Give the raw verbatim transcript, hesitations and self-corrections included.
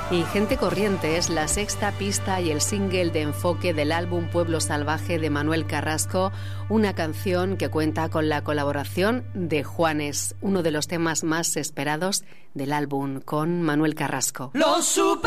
Y Gente Corriente es la sexta pista y el single de enfoque del álbum Pueblo Salvaje de Manuel Carrasco, una canción que cuenta con la colaboración de Juanes, uno de los temas más esperados del álbum con Manuel Carrasco. Lo supe